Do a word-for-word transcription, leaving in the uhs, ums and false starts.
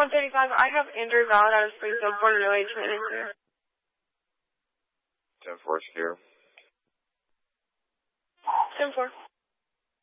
one thirty-five, I have Andrew Valid out of Springfield, Born and Raised manager. ten four secure. ten four.